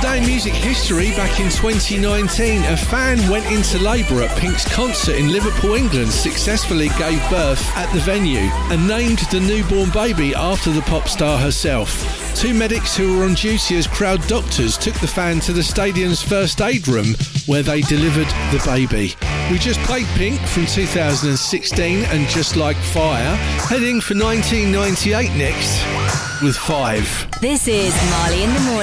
Today in music history, back in 2019, a fan went into labour at Pink's concert in Liverpool, England, successfully gave birth at the venue and named the newborn baby after the pop star herself. Two medics who were on duty as crowd doctors took the fan to the stadium's first aid room where they delivered the baby. We just played Pink from 2016 and Just Like Fire, heading for 1998 next with 5. This is Marley in the Morning.